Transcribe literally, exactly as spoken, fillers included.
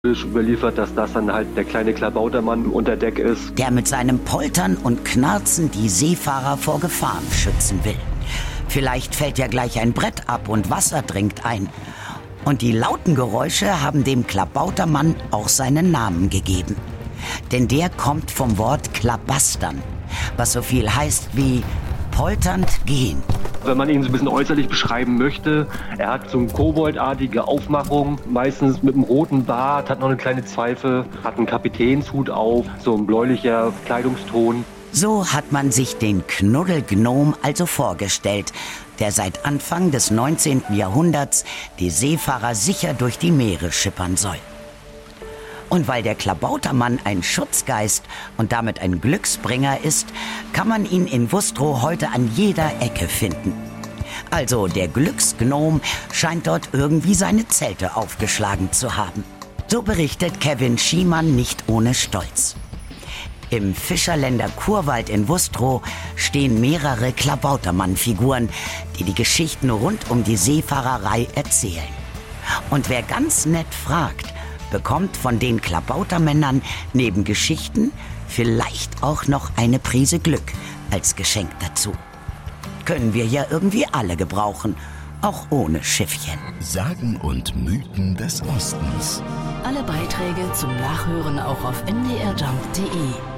ist überliefert, dass das dann halt der kleine Klabautermann unter Deck ist. Der mit seinem Poltern und Knarzen die Seefahrer vor Gefahren schützen will. Vielleicht fällt ja gleich ein Brett ab und Wasser dringt ein. Und die lauten Geräusche haben dem Klabautermann auch seinen Namen gegeben. Denn der kommt vom Wort klabastern, was so viel heißt wie polternd gehen. Wenn man ihn so ein bisschen äußerlich beschreiben möchte, er hat so eine koboldartige Aufmachung, meistens mit einem roten Bart, hat noch eine kleine Pfeife, hat einen Kapitänshut auf, so ein bläulicher Kleidungston. So hat man sich den Knuddelgnom also vorgestellt, der seit Anfang des neunzehnten Jahrhunderts die Seefahrer sicher durch die Meere schippern soll. Und weil der Klabautermann ein Schutzgeist und damit ein Glücksbringer ist, kann man ihn in Wustrow heute an jeder Ecke finden. Also der Glücksgnom scheint dort irgendwie seine Zelte aufgeschlagen zu haben. So berichtet Kevin Schiemann nicht ohne Stolz. Im Fischerländer Kurwald in Wustrow stehen mehrere Klabautermann-Figuren, die die Geschichten rund um die Seefahrerei erzählen. Und wer ganz nett fragt, bekommt von den Klabautermännern neben Geschichten vielleicht auch noch eine Prise Glück als Geschenk dazu. Können wir ja irgendwie alle gebrauchen, auch ohne Schiffchen. Sagen und Mythen des Ostens. Alle Beiträge zum Nachhören auch auf n d r jump punkt d e.